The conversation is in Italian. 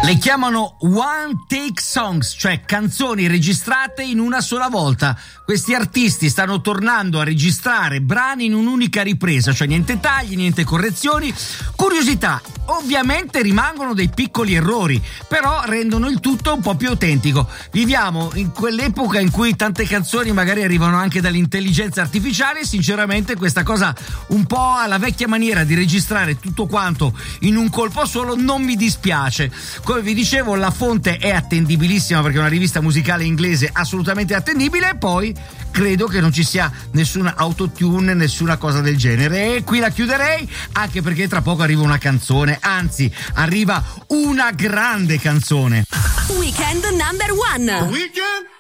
Le chiamano one take songs, cioè canzoni registrate in una sola volta. Questi artisti stanno tornando a registrare brani in un'unica ripresa, cioè niente tagli, niente correzioni. Curiosità, ovviamente rimangono dei piccoli errori, però rendono il tutto un po' più autentico. Viviamo in quell'epoca in cui tante canzoni magari arrivano anche dall'intelligenza artificiale e sinceramente questa cosa un po' alla vecchia maniera di registrare tutto quanto in un colpo solo non mi dispiace. Come vi dicevo, la fonte è attendibilissima perché è una rivista musicale inglese assolutamente attendibile e poi credo che non ci sia nessuna autotune, nessuna cosa del genere. E qui la chiuderei, anche perché tra poco arriva una canzone, anzi arriva una grande canzone. Weekend number one. Weekend